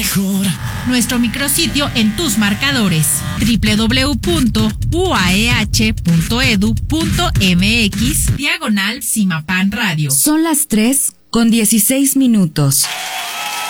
mejor. Nuestro micrositio en tus marcadores: www.uaeh.edu.mx/Cimapan Radio. Son las 3:16.